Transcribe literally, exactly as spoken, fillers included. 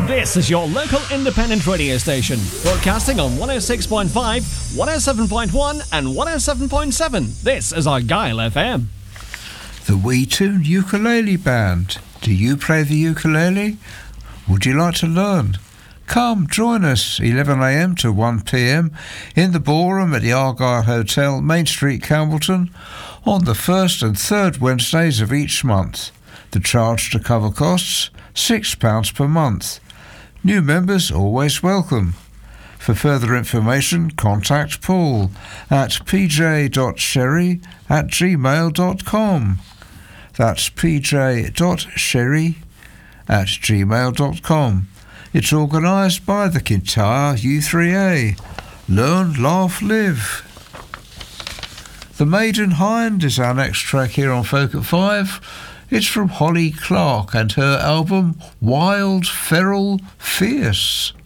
This is your local independent radio station, broadcasting on one oh six point five, one oh seven point one and one oh seven point seven. This is Argyle F M. The Wee Tune Ukulele Band. Do you play the ukulele? Would you like to learn? Come, join us, eleven a m to one p m in the ballroom at the Argyle Hotel, Main Street, Campbellton, on the first and third Wednesdays of each month. The charge to cover costs, six pounds per month. New members always welcome. For further information, contact Paul at p j dot sherry at gmail dot com. That's p j dot sherry at gmail dot com. It's organised by the Kintyre U three A. Learn, laugh, live. The Maiden Hind is our next track here on Folk at Five. It's from Holly Clark and her album Wild, Feral, Fierce.